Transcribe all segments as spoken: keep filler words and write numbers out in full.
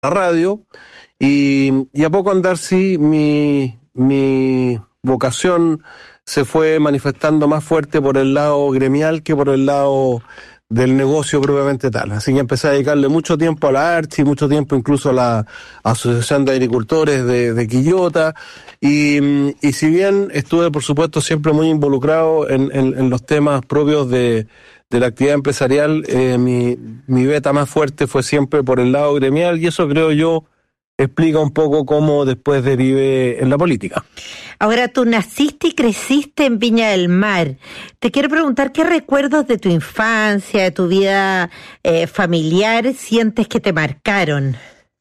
la radio, y, y a poco andar sí mi, mi vocación se fue manifestando más fuerte por el lado gremial que por el lado del negocio propiamente tal. Así que empecé a dedicarle mucho tiempo a la Archi, mucho tiempo incluso a la Asociación de Agricultores de, de Quillota, y, y si bien estuve por supuesto siempre muy involucrado en, en, en los temas propios de, de la actividad empresarial, eh, mi, mi beta más fuerte fue siempre por el lado gremial, y eso creo yo explica un poco cómo después derivé en la política. Ahora, tú naciste y creciste en Viña del Mar. Te quiero preguntar, ¿qué recuerdos de tu infancia, de tu vida eh, familiar sientes que te marcaron?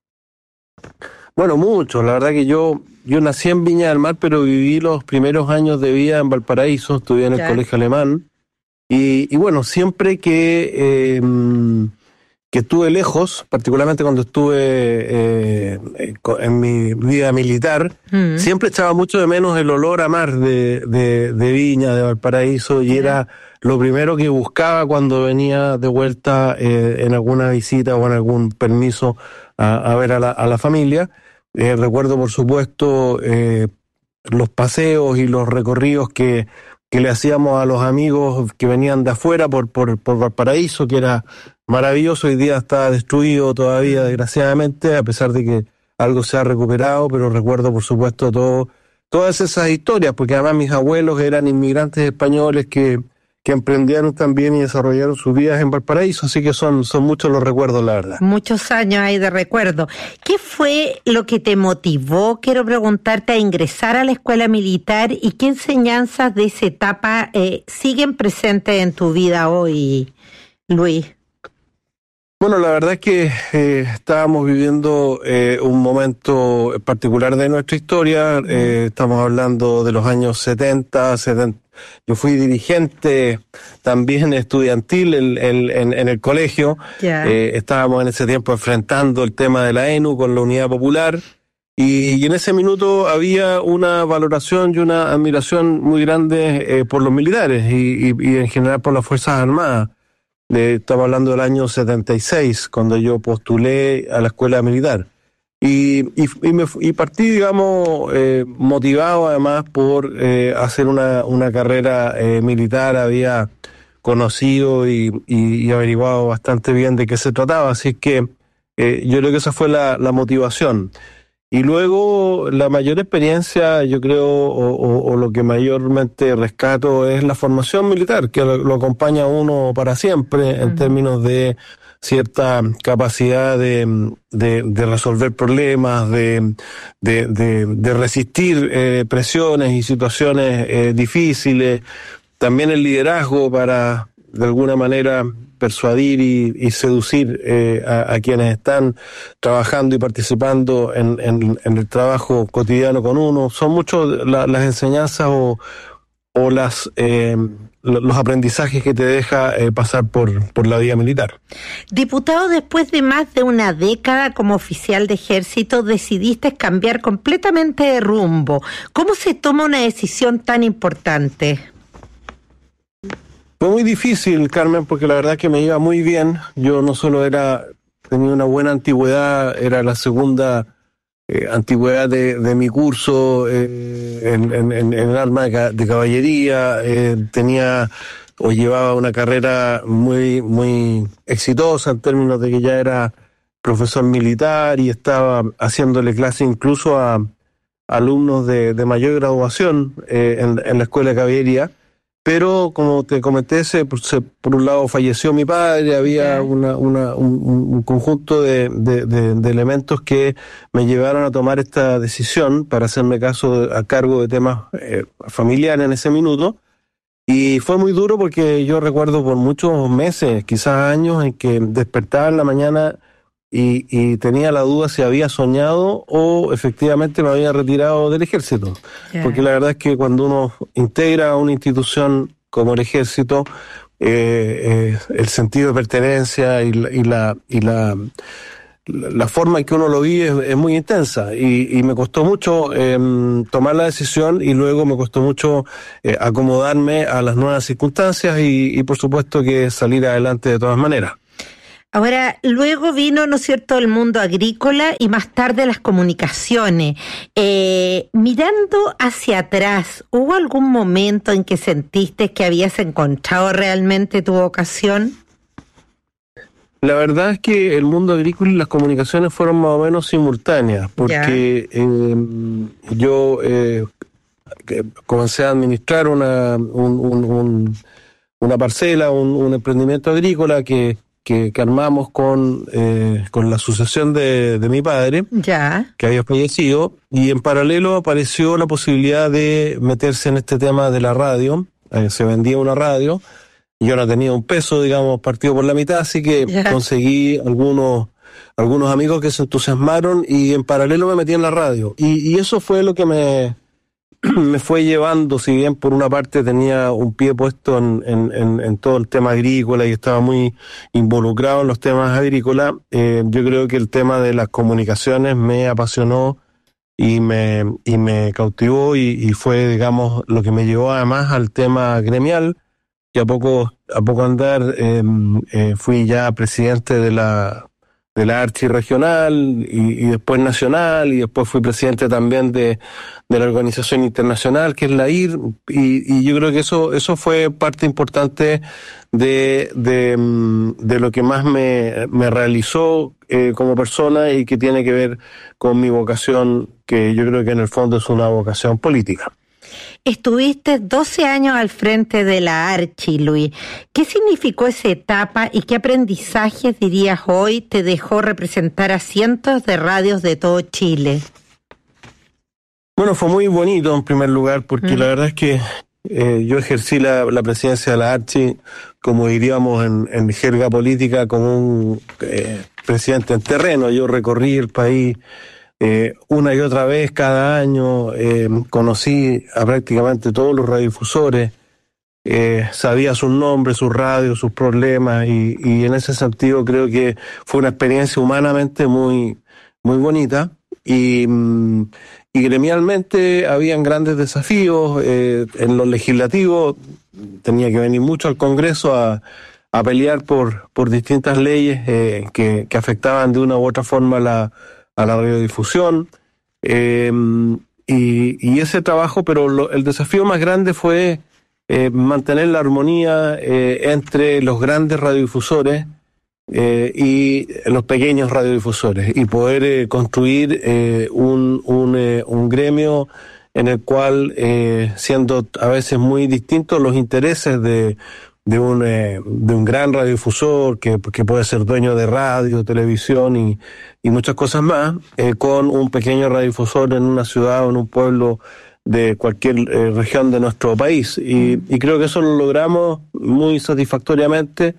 Bueno, mucho. La verdad que yo yo nací en Viña del Mar, pero viví los primeros años de vida en Valparaíso, estudié en el Ya. colegio alemán. Y, y bueno, siempre que... Eh, que estuve lejos, particularmente cuando estuve eh, en mi vida militar, mm. siempre echaba mucho de menos el olor a mar de, de, de Viña, de Valparaíso, y yeah. era lo primero que buscaba cuando venía de vuelta eh, en alguna visita o en algún permiso a, a ver a la, a la familia. Eh, recuerdo, por supuesto, eh, los paseos y los recorridos que, que le hacíamos a los amigos que venían de afuera por, por, por Valparaíso, que era maravilloso. Hoy día está destruido todavía, desgraciadamente, a pesar de que algo se ha recuperado, pero recuerdo, por supuesto, todo, todas esas historias, porque además mis abuelos eran inmigrantes españoles que, que emprendieron también y desarrollaron sus vidas en Valparaíso, así que son, son muchos los recuerdos, la verdad. Muchos años hay de recuerdo. ¿Qué fue lo que te motivó, quiero preguntarte, a ingresar a la escuela militar, y qué enseñanzas de esa etapa eh, siguen presentes en tu vida hoy, Luis? Bueno, la verdad es que eh, estábamos viviendo eh, un momento particular de nuestra historia. Eh, estamos hablando de los años setenta, setenta. Yo fui dirigente también estudiantil en, en, en el colegio. Yeah. Eh, estábamos en ese tiempo enfrentando el tema de la E N U con la Unidad Popular. Y, y en ese minuto había una valoración y una admiración muy grande eh, por los militares y, y, y en general por las Fuerzas Armadas. Eh, estamos hablando del año setenta y seis, cuando yo postulé a la escuela militar. Y, y, y, me, y partí, digamos, eh, motivado además por eh, hacer una, una carrera eh, militar. Había conocido y, y, y averiguado bastante bien de qué se trataba, así que eh, yo creo que esa fue la, la motivación. Y luego la mayor experiencia, yo creo, o, o, o lo que mayormente rescato es la formación militar, que lo, lo acompaña a uno para siempre en uh-huh. términos de cierta capacidad de, de, de resolver problemas, de, de, de, de resistir eh, presiones y situaciones eh, difíciles, también el liderazgo para, de alguna manera, persuadir y, y seducir eh, a, a quienes están trabajando y participando en, en, en el trabajo cotidiano con uno. Son muchas la, las enseñanzas o, o las eh, los aprendizajes que te deja eh, pasar por, por la vida militar. Diputado, después de más de una década como oficial de ejército, decidiste cambiar completamente de rumbo. ¿Cómo se toma una decisión tan importante? Fue muy difícil, Carmen, porque la verdad que me iba muy bien. Yo no solo era, tenía una buena antigüedad, era la segunda eh, antigüedad de, de mi curso eh, en, en, en el arma de, de caballería, eh, tenía o llevaba una carrera muy, muy exitosa en términos de que ya era profesor militar y estaba haciéndole clase incluso a, a alumnos de, de mayor graduación eh, en, en la escuela de caballería. Pero, como te comenté, se, se, por un lado falleció mi padre, había una, una, un, un conjunto de, de, de, de elementos que me llevaron a tomar esta decisión para hacerme caso a cargo de temas eh, familiares en ese minuto. Y fue muy duro porque yo recuerdo por muchos meses, quizás años, en que despertaba en la mañana y, y tenía la duda si había soñado o efectivamente me había retirado del ejército. Yeah. Porque la verdad es que cuando uno integra a una institución como el ejército, eh, eh, el sentido de pertenencia y la, y la, y la, la forma en que uno lo vive es, es muy intensa. Y, y me costó mucho eh, tomar la decisión y luego me costó mucho eh, acomodarme a las nuevas circunstancias y, y por supuesto que salir adelante de todas maneras. Ahora, luego vino, ¿no es cierto?, el mundo agrícola y más tarde las comunicaciones. Eh, mirando hacia atrás, ¿hubo algún momento en que sentiste que habías encontrado realmente tu vocación? La verdad es que el mundo agrícola y las comunicaciones fueron más o menos simultáneas, porque eh, yo eh, comencé a administrar una, un, un, un, una parcela, un, un emprendimiento agrícola que, que, que armamos con, eh, con la sucesión de, de mi padre, ya. que había fallecido, y en paralelo apareció la posibilidad de meterse en este tema de la radio. Eh, se vendía una radio. Yo no tenía un peso, digamos, partido por la mitad, así que yeah. conseguí algunos algunos amigos que se entusiasmaron y en paralelo me metí en la radio. Y, y eso fue lo que me, me fue llevando, si bien por una parte tenía un pie puesto en, en, en, en todo el tema agrícola y estaba muy involucrado en los temas agrícolas, eh, yo creo que el tema de las comunicaciones me apasionó y me, y me cautivó y, y fue, digamos, lo que me llevó además al tema gremial. Y a poco, a poco andar eh, eh, fui ya presidente de la de la Archi regional y, y después nacional y después fui presidente también de, de la organización internacional que es la I R y, y yo creo que eso eso fue parte importante de de, de lo que más me, me realizó eh, como persona y que tiene que ver con mi vocación, que yo creo que en el fondo es una vocación política. Estuviste doce años al frente de la Archi, Luis. ¿Qué significó esa etapa y qué aprendizajes, dirías hoy, te dejó representar a cientos de radios de todo Chile? Bueno, fue muy bonito en primer lugar, porque mm. la verdad es que eh, yo ejercí la, la presidencia de la Archi, como diríamos en, en jerga política, como un eh, presidente en terreno. Yo recorrí el país Eh, una y otra vez cada año, eh, conocí a prácticamente todos los radiodifusores, eh, sabía sus nombres, sus radios, sus problemas y, y en ese sentido creo que fue una experiencia humanamente muy, muy bonita y, y gremialmente habían grandes desafíos. Eh, en lo legislativo tenía que venir mucho al Congreso a, a pelear por, por distintas leyes eh, que, que afectaban de una u otra forma la a la radiodifusión, eh, y, y ese trabajo, pero lo, el desafío más grande fue eh, mantener la armonía eh, entre los grandes radiodifusores eh, y los pequeños radiodifusores, y poder eh, construir eh, un, un, eh, un gremio en el cual, eh, siendo a veces muy distintos los intereses de de un eh, de un gran radiodifusor que, que puede ser dueño de radio, televisión y, y muchas cosas más, eh, con un pequeño radiodifusor en una ciudad o en un pueblo de cualquier eh, región de nuestro país. Y, y creo que eso lo logramos muy satisfactoriamente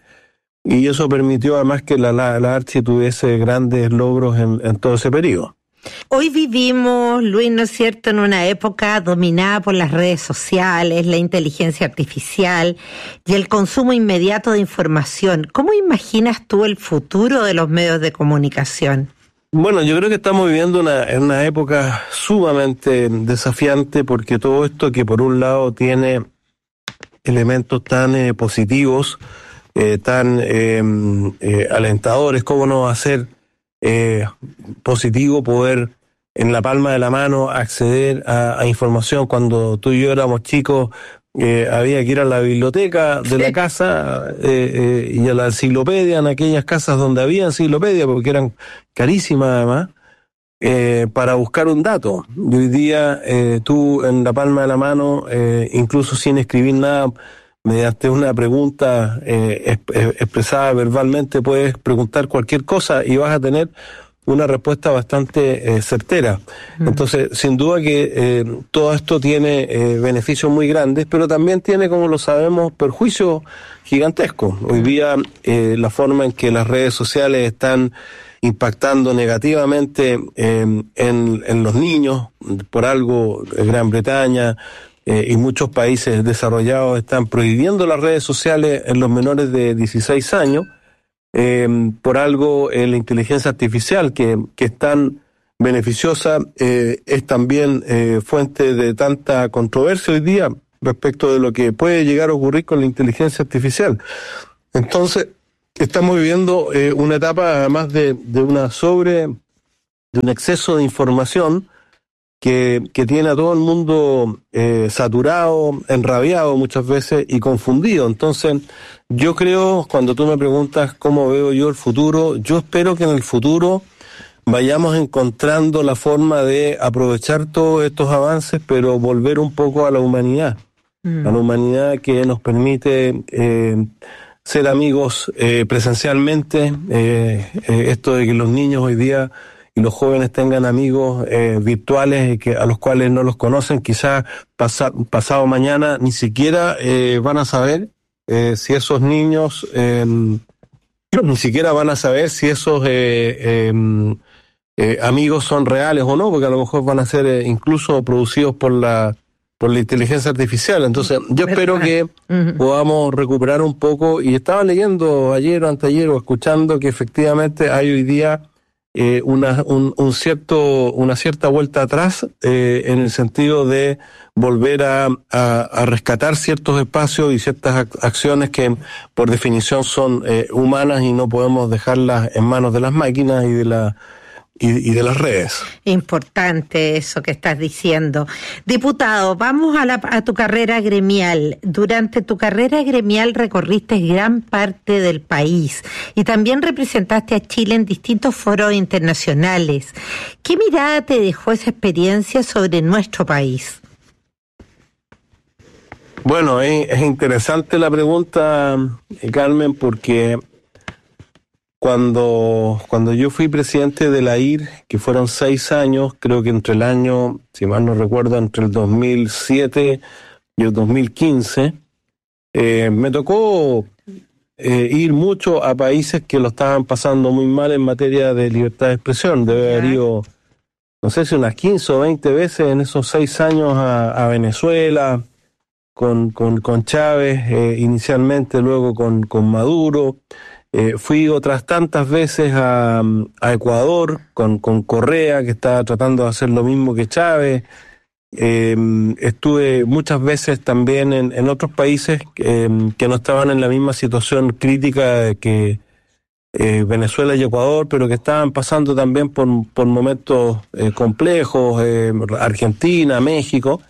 y eso permitió además que la, la, la Archi tuviese grandes logros en, en todo ese periodo. Hoy vivimos, Luis, ¿no es cierto?, en una época dominada por las redes sociales, la inteligencia artificial y el consumo inmediato de información. ¿Cómo imaginas tú el futuro de los medios de comunicación? Bueno, yo creo que estamos viviendo una, en una época sumamente desafiante porque todo esto que por un lado tiene elementos tan eh, positivos, eh, tan eh, eh, alentadores, ¿cómo no va a ser Eh, positivo poder en la palma de la mano acceder a, a información? Cuando tú y yo éramos chicos eh, había que ir a la biblioteca de sí. la casa eh, eh, y a la enciclopedia en aquellas casas donde había enciclopedia porque eran carísimas además eh, para buscar un dato. Y hoy día eh, tú en la palma de la mano eh, incluso sin escribir nada, mediante una pregunta eh, expresada verbalmente puedes preguntar cualquier cosa y vas a tener una respuesta bastante eh, certera. Mm. Entonces, sin duda que eh, todo esto tiene eh, beneficios muy grandes, pero también tiene, como lo sabemos, perjuicios gigantescos. Hoy día eh, la forma en que las redes sociales están impactando negativamente eh, en, en los niños, por algo Gran Bretaña Eh, y muchos países desarrollados están prohibiendo las redes sociales en los menores de dieciséis años, eh, por algo eh, la inteligencia artificial que, que es tan beneficiosa eh, es también eh, fuente de tanta controversia hoy día respecto de lo que puede llegar a ocurrir con la inteligencia artificial. Entonces, estamos viviendo eh, una etapa además de, de una sobre, de un exceso de información que, que tiene a todo el mundo eh, saturado, enrabiado muchas veces y confundido. Entonces, yo creo, cuando tú me preguntas cómo veo yo el futuro, yo espero que en el futuro vayamos encontrando la forma de aprovechar todos estos avances, pero volver un poco a la humanidad, mm. a la humanidad que nos permite eh, ser amigos eh, presencialmente, eh, eh, esto de que los niños hoy día y los jóvenes tengan amigos eh, virtuales que a los cuales no los conocen, quizás pasa, pasado mañana ni siquiera eh, van a saber eh, si esos niños, eh, ni siquiera van a saber si esos eh, eh, eh, amigos son reales o no, porque a lo mejor van a ser eh, incluso producidos por la por la inteligencia artificial. Entonces, yo espero que uh-huh. podamos recuperar un poco, y estaba leyendo ayer o anteayer o escuchando que efectivamente hay hoy día Eh, una, un, un cierto, una cierta vuelta atrás eh, en el sentido de volver a, a, a rescatar ciertos espacios y ciertas ac- acciones que por definición son eh, humanas y no podemos dejarlas en manos de las máquinas y de la y, y de las redes. Importante eso que estás diciendo. Diputado, vamos a, la, a tu carrera gremial. Durante tu carrera gremial recorriste gran parte del país y también representaste a Chile en distintos foros internacionales. ¿Qué mirada te dejó esa experiencia sobre nuestro país? Bueno, es, es interesante la pregunta, Carmen, porque Cuando, cuando yo fui presidente de la I R, que fueron seis años, creo que entre el año, si mal no recuerdo, entre el dos mil siete y el dos mil quince, eh, me tocó eh, ir mucho a países que lo estaban pasando muy mal en materia de libertad de expresión. Debe haber ido, no sé si unas quince o veinte veces en esos seis años a, a Venezuela, con, con, con Chávez, eh, inicialmente, luego con, con Maduro. Eh, fui otras tantas veces a, a Ecuador con, con Correa, que estaba tratando de hacer lo mismo que Chávez. Eh, estuve muchas veces también en, en otros países eh, que no estaban en la misma situación crítica que eh, Venezuela y Ecuador, pero que estaban pasando también por, por momentos eh, complejos, eh, Argentina, México.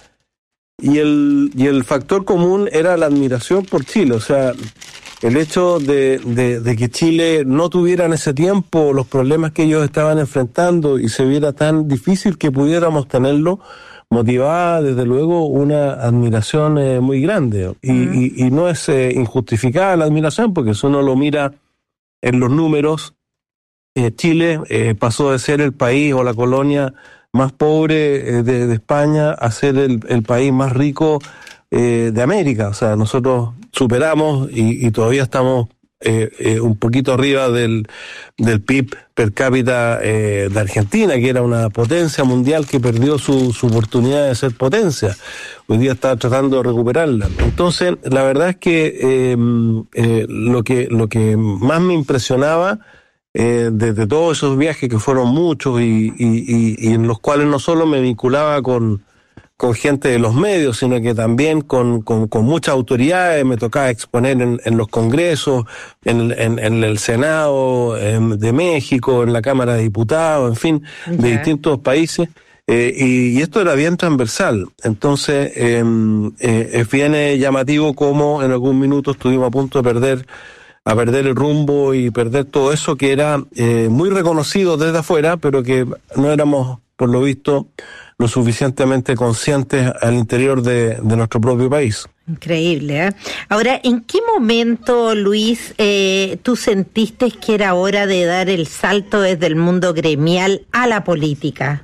Y el, y el factor común era la admiración por Chile, o sea, el hecho de, de, de que Chile no tuviera en ese tiempo los problemas que ellos estaban enfrentando y se viera tan difícil que pudiéramos tenerlo, motivaba desde luego una admiración eh, muy grande. Y, uh-huh. y, y no es eh, injustificada la admiración, porque si uno lo mira en los números, eh, Chile eh, pasó de ser el país o la colonia más pobre eh, de, de España a ser el, el país más rico eh, de América. O sea, nosotros superamos y, y todavía estamos eh, eh, un poquito arriba del, del P I B per cápita eh, de Argentina, que era una potencia mundial que perdió su, su oportunidad de ser potencia. Hoy día está tratando de recuperarla. Entonces, la verdad es que eh, eh, lo que lo que más me impresionaba eh, desde todos esos viajes, que fueron muchos y, y, y, y en los cuales no solo me vinculaba con con gente de los medios, sino que también con, con, con muchas autoridades, me tocaba exponer en, en los congresos, en, en, en el Senado en, de México, en la Cámara de Diputados, en fin, okay. de distintos países, eh, y, y esto era bien transversal. Entonces, eh, eh, es bien llamativo cómo en algún minuto estuvimos a punto de perder a perder el rumbo y perder todo eso que era eh, muy reconocido desde afuera, pero que no éramos, por lo visto, lo suficientemente conscientes al interior de, de nuestro propio país. Increíble, ¿eh? Ahora, ¿en qué momento, Luis, eh, tú sentiste que era hora de dar el salto desde el mundo gremial a la política?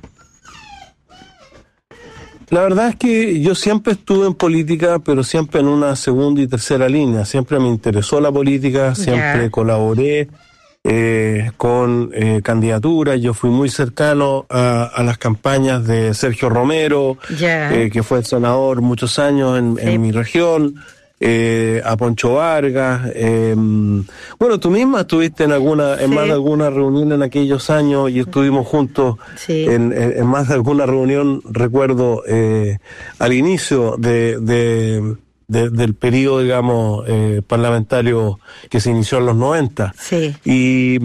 La verdad es que yo siempre estuve en política, pero siempre en una segunda y tercera línea. Siempre me interesó la política, siempre yeah. colaboré eh, con eh, candidaturas. Yo fui muy cercano a, a las campañas de Sergio Romero, yeah. eh, que fue senador muchos años en, sí. en mi región, eh, a Poncho Vargas. Eh, bueno, tú misma estuviste en alguna, en sí. más de alguna reunión en aquellos años y estuvimos juntos sí. en, en, en más de alguna reunión, recuerdo, eh, al inicio de, de, de, del periodo, digamos, eh, parlamentario que se inició en los noventa. Sí. Y,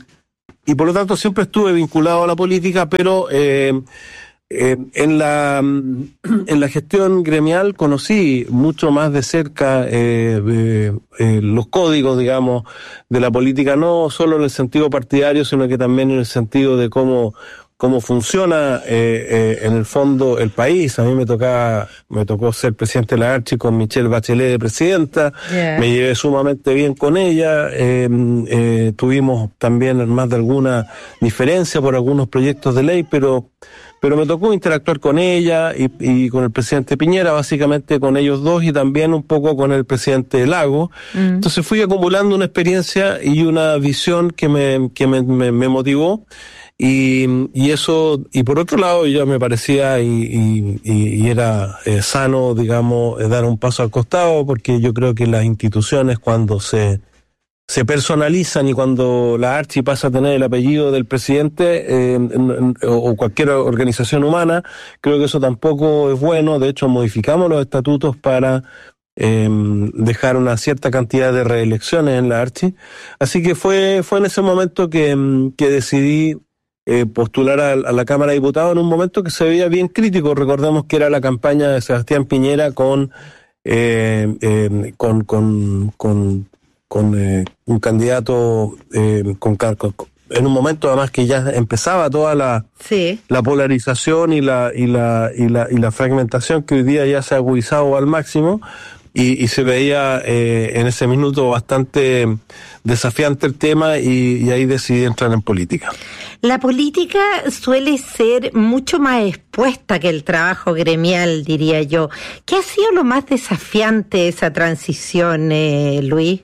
y por lo tanto siempre estuve vinculado a la política, pero eh, eh, en la en la gestión gremial conocí mucho más de cerca eh, eh, eh, los códigos, digamos, de la política, no solo en el sentido partidario, sino que también en el sentido de cómo cómo funciona eh, eh, en el fondo el país. A mí me tocaba, me tocó ser presidente de la Archi con Michelle Bachelet de presidenta, yeah. Me llevé sumamente bien con ella, eh, eh, tuvimos también más de alguna diferencia por algunos proyectos de ley, pero pero me tocó interactuar con ella y, y con el presidente Piñera, básicamente con ellos dos, y también un poco con el presidente Lago. Mm. Entonces fui acumulando una experiencia y una visión que me que me, me, me motivó. Y, y eso, y por otro lado, ya me parecía y, y, y era eh, sano, digamos, dar un paso al costado, porque yo creo que las instituciones, cuando se se personalizan y cuando la Archi pasa a tener el apellido del presidente eh, o cualquier organización humana, creo que eso tampoco es bueno. De hecho, modificamos los estatutos para eh, dejar una cierta cantidad de reelecciones en la Archi. Así que fue fue en ese momento que, que decidí Eh, postular a, a la Cámara de Diputados en un momento que se veía bien crítico. Recordemos que era la campaña de Sebastián Piñera con eh, eh, con con con, con eh, un candidato eh, con, con en un momento además que ya empezaba toda la sí. la polarización y la y la y la y la fragmentación que hoy día ya se ha agudizado al máximo. Y, y se veía eh, en ese minuto bastante desafiante el tema y, y ahí decidí entrar en política. La política suele ser mucho más expuesta que el trabajo gremial, diría yo. ¿Qué ha sido lo más desafiante de esa transición, eh, Luis?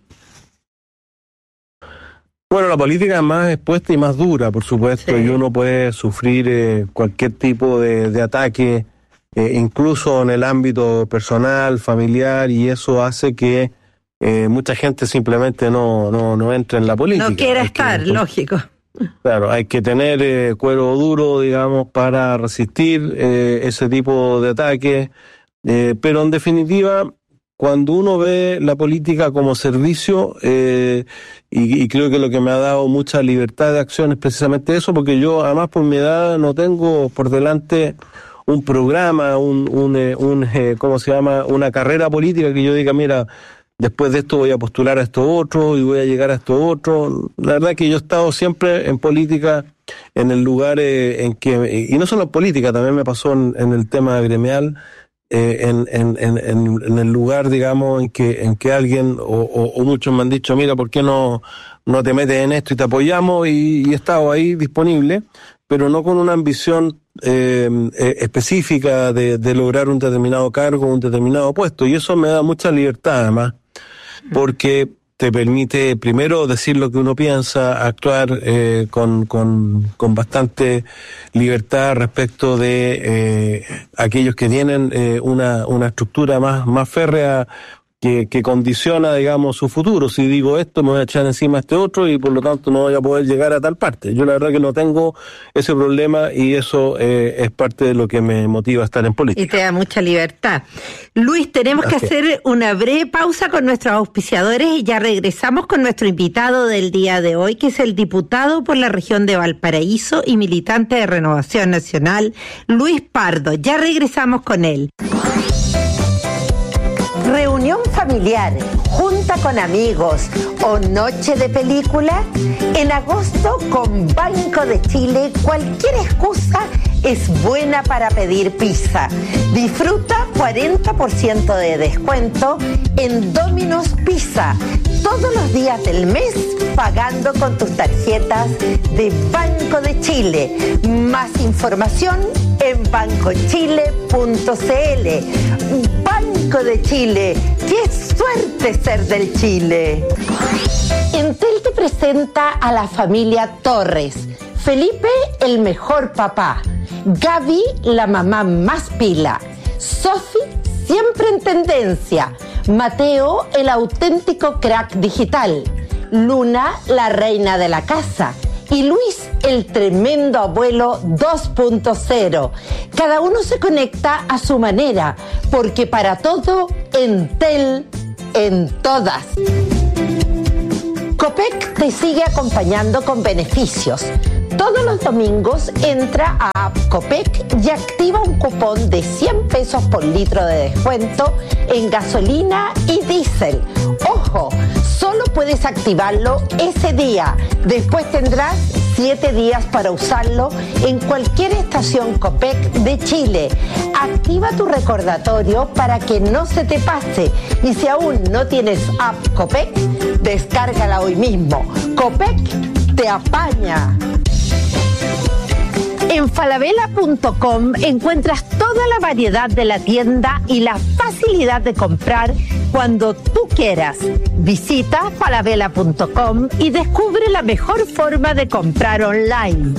Bueno, la política es más expuesta y más dura, por supuesto, sí. Y uno puede sufrir eh, cualquier tipo de, de ataque, Eh, incluso en el ámbito personal, familiar, y eso hace que eh, mucha gente simplemente no no no entre en la política. No quiera hay estar, que, lógico. Claro, hay que tener eh, cuero duro, digamos, para resistir eh, ese tipo de ataques, eh, pero en definitiva, cuando uno ve la política como servicio, eh, y, y creo que lo que me ha dado mucha libertad de acción es precisamente eso, porque yo además por mi edad no tengo por delante un programa, un, un, un, eh, ¿cómo se llama? Una carrera política que yo diga, mira, después de esto voy a postular a esto otro y voy a llegar a esto otro. La verdad es que yo he estado siempre en política en el lugar eh, en que, y no solo en política, también me pasó en, en el tema gremial, eh, en, en, en, en el lugar, digamos, en que, en que alguien, o, o, o muchos me han dicho, mira, ¿por qué no, no te metes en esto y te apoyamos? Y, y he estado ahí disponible, pero no con una ambición eh, eh, específica de, de lograr un determinado cargo, un determinado puesto. Y eso me da mucha libertad, además, porque te permite primero decir lo que uno piensa, actuar eh, con, con, con bastante libertad respecto de eh, aquellos que tienen eh, una, una estructura más, más férrea, Que, que condiciona, digamos, su futuro. Si digo esto, me voy a echar encima a este otro y por lo tanto no voy a poder llegar a tal parte. Yo la verdad que no tengo ese problema y eso eh, es parte de lo que me motiva a estar en política. Y te da mucha libertad. Luis, tenemos Gracias. que hacer una breve pausa con nuestros auspiciadores y ya regresamos con nuestro invitado del día de hoy, que es el diputado por la región de Valparaíso y militante de Renovación Nacional, Luis Pardo. Ya regresamos con él. Reunión familiar, junta con amigos o noche de película. En agosto con Banco de Chile cualquier excusa es buena para pedir pizza. Disfruta cuarenta por ciento de descuento en Domino's Pizza todos los días del mes pagando con tus tarjetas de Banco de Chile. Más información en banco chile punto c l. Banco de Chile, qué suerte ser del Chile. Entel te presenta a la familia Torres. Felipe, el mejor papá. Gaby, la mamá más pila. Sofi, siempre en tendencia. Mateo, el auténtico crack digital. Luna, la reina de la casa. y Luis, el tremendo abuelo dos punto cero. Cada uno se conecta a su manera, porque para todo, Entel en todas. Copec te sigue acompañando con beneficios. Todos los domingos entra a App Copec y activa un cupón de cien pesos por litro de descuento en gasolina y diésel. ¡Ojo! Solo puedes activarlo ese día. Después tendrás siete días para usarlo en cualquier estación Copec de Chile. Activa tu recordatorio para que no se te pase. Y si aún no tienes App Copec, descárgala hoy mismo. Copec te apaña. En falabella punto com encuentras toda la variedad de la tienda y la facilidad de comprar cuando tú quieras. Visita falabella punto com y descubre la mejor forma de comprar online.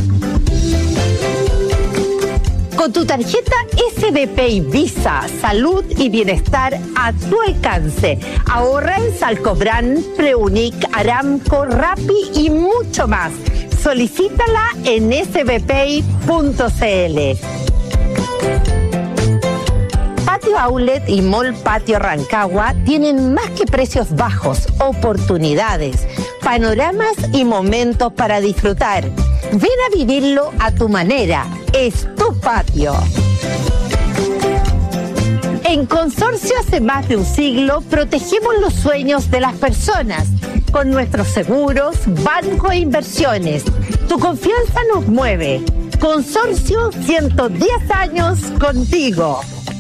Con tu tarjeta S B P y Visa, salud y bienestar a tu alcance. Ahorra en Salcobrand, Preunic, Aramco, Rappi y mucho más. Solicítala en s b p punto c l. Patio Outlet y Mall Patio Rancagua tienen más que precios bajos, oportunidades, panoramas y momentos para disfrutar. Ven a vivirlo a tu manera. Es tu patio. En Consorcio hace más de un siglo protegemos los sueños de las personas con nuestros seguros, banco e inversiones. Tu confianza nos mueve. Consorcio, ciento diez años contigo.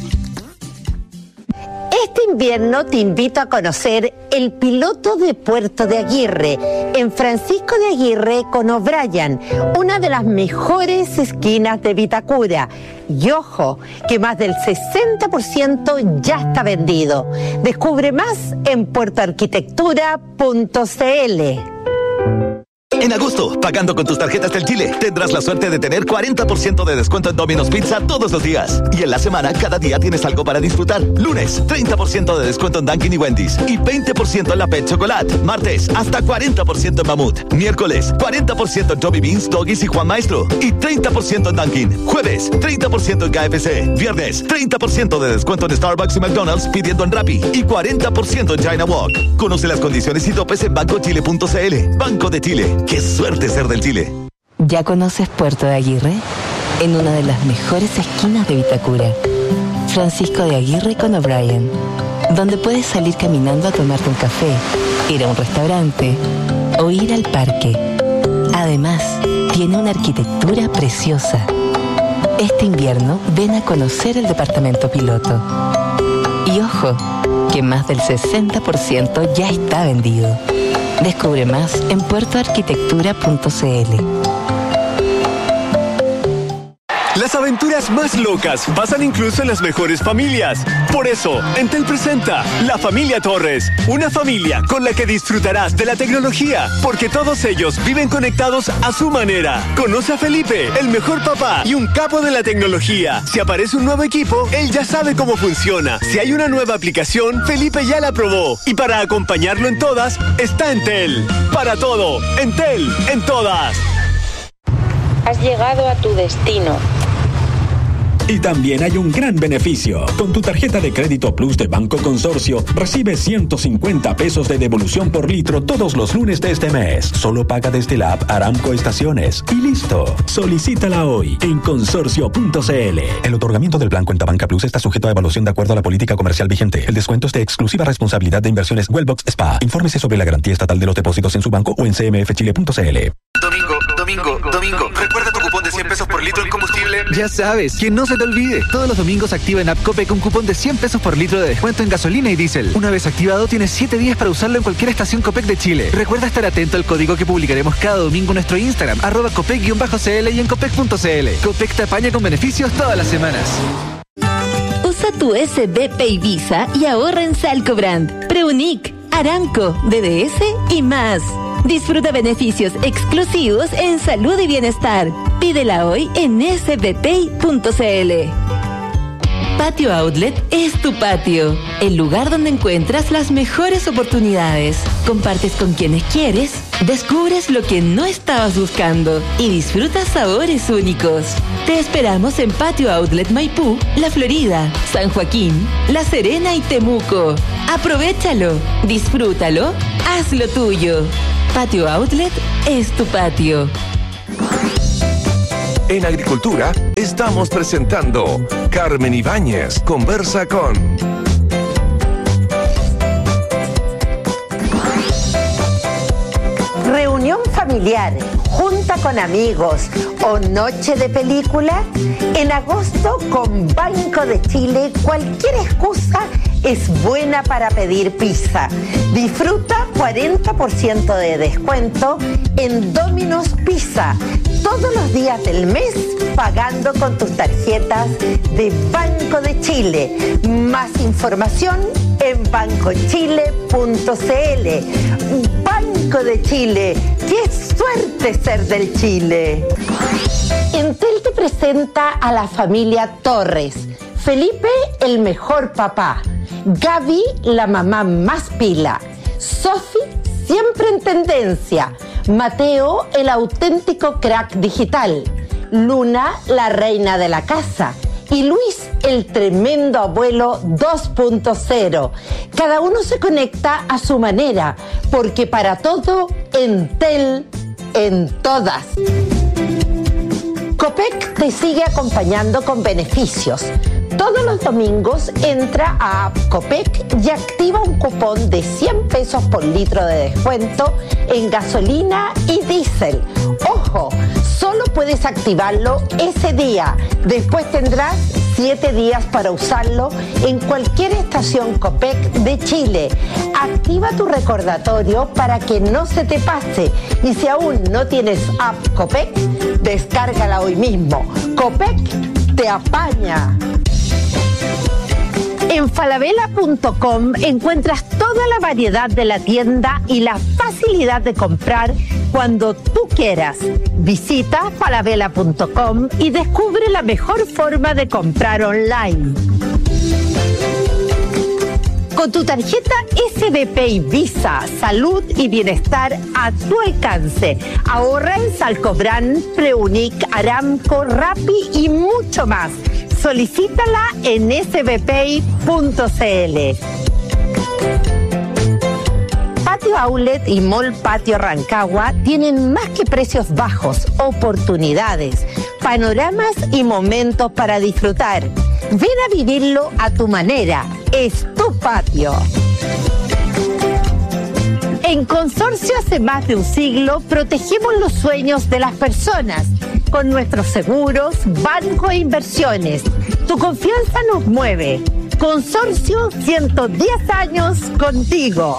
Este invierno te invito a conocer el piloto de Puerto de Aguirre, en Francisco de Aguirre con O'Brien, una de las mejores esquinas de Vitacura. Y ojo, que más del sesenta por ciento ya está vendido. Descubre más en puerto arquitectura punto c l. En agosto, pagando con tus tarjetas del Chile, tendrás la suerte de tener cuarenta por ciento de descuento en Domino's Pizza todos los días. Y en la semana, cada día tienes algo para disfrutar. Lunes, treinta por ciento de descuento en Dunkin' y Wendy's. Y veinte por ciento en la Pet Chocolate. Martes, hasta cuarenta por ciento en Mamut. Miércoles, cuarenta por ciento en Joby Beans, Doggies y Juan Maestro. Y treinta por ciento en Dunkin'. Jueves, treinta por ciento en K F C. Viernes, treinta por ciento de descuento en Starbucks y McDonald's pidiendo en Rappi. Y cuarenta por ciento en China Walk. Conoce las condiciones y topes en banco chile punto c l. Banco de Chile. ¡Qué suerte ser del Chile! ¿Ya conoces Puerto de Aguirre? En una de las mejores esquinas de Vitacura. Francisco de Aguirre con O'Brien, donde puedes salir caminando a tomarte un café, ir a un restaurante o ir al parque. Además, tiene una arquitectura preciosa. Este invierno, ven a conocer el departamento piloto. Y ojo, que más del sesenta por ciento ya está vendido. Descubre más en puerto arquitectura punto c l. Las aventuras más locas pasan incluso en las mejores familias. Por eso, Entel presenta La Familia Torres, una familia con la que disfrutarás de la tecnología, porque todos ellos viven conectados a su manera. Conoce a Felipe, el mejor papá y un capo de la tecnología. Si aparece un nuevo equipo, él ya sabe cómo funciona. Si hay una nueva aplicación, Felipe ya la probó. Y para acompañarlo en todas, está Entel. Para todo, Entel en todas. Has llegado a tu destino. Y también hay un gran beneficio. Con tu tarjeta de crédito Plus de Banco Consorcio, recibes ciento cincuenta pesos de devolución por litro todos los lunes de este mes. Solo paga desde la app Aramco Estaciones. Y listo. Solicítala hoy en consorcio punto c l. El otorgamiento del plan Cuenta Banca Plus está sujeto a evaluación de acuerdo a la política comercial vigente. El descuento es de exclusiva responsabilidad de Inversiones Wellbox Spa. Infórmese sobre la garantía estatal de los depósitos en su banco o en c m f chile punto c l. Domingo, domingo, domingo. ¿Recuerda tu cupón de cien pesos por litro en combustible? Ya sabes, que no se te olvide. Todos los domingos activa en App Copec un cupón de cien pesos por litro de descuento en gasolina y diésel. Una vez activado, tienes siete días para usarlo en cualquier estación Copec de Chile. Recuerda estar atento al código que publicaremos cada domingo en nuestro Instagram, arroba copec-cl y en copec punto c l. Copec te apaña con beneficios todas las semanas. Usa tu S B P y Visa y ahorra en Salcobrand, Preunic, Aramco, D D S y más. Disfruta beneficios exclusivos en salud y bienestar. Pídela hoy en s b p punto c l. Patio Outlet es tu patio, el lugar donde encuentras las mejores oportunidades. Compartes con quienes quieres Descubres lo que no estabas buscando y disfrutas sabores únicos. Te esperamos en Patio Outlet Maipú, La Florida, San Joaquín, La Serena y Temuco. Aprovéchalo, disfrútalo, hazlo tuyo. Patio Outlet es tu patio. En Agricultura estamos presentando Carmen Ibáñez conversa con... Reunión familiar, junta con amigos o noche de película. En agosto con Banco de Chile cualquier excusa es buena para pedir pizza. Disfruta cuarenta por ciento de descuento en Domino's Pizza todos los días del mes pagando con tus tarjetas de Banco de Chile. Más información en banco chile punto c l. Banco de Chile, qué suerte ser del Chile. Entel te presenta a la familia Torres. Felipe, el mejor papá. Gaby, la mamá más pila. Sofi, siempre en tendencia. Mateo, el auténtico crack digital. Luna, la reina de la casa. Y Luis, el tremendo abuelo dos punto cero. Cada uno se conecta a su manera, porque para todo, Entel, en todas. Copec te sigue acompañando con beneficios. Todos los domingos entra a App Copec y activa un cupón de cien pesos por litro de descuento en gasolina y diésel. ¡Ojo! Solo puedes activarlo ese día. Después tendrás siete días para usarlo en cualquier estación Copec de Chile. Activa tu recordatorio para que no se te pase. Y si aún no tienes App Copec, descárgala hoy mismo. Copec te apaña. En falabella punto com encuentras toda la variedad de la tienda y la facilidad de comprar cuando tú quieras. Visita falabella punto com y descubre la mejor forma de comprar online. Con tu tarjeta S B P y Visa, salud y bienestar a tu alcance. Ahorra en Salcobran, Preunic, Aramco, Rappi y mucho más. Solicítala en s b p punto c l. Patio Outlet y Mall Patio Rancagua tienen más que precios bajos, oportunidades, panoramas y momentos para disfrutar. Ven a vivirlo a tu manera. Es tu patio. En Consorcio hace más de un siglo protegemos los sueños de las personas con nuestros seguros, banco e inversiones. Tu confianza nos mueve. Consorcio, ciento diez años contigo.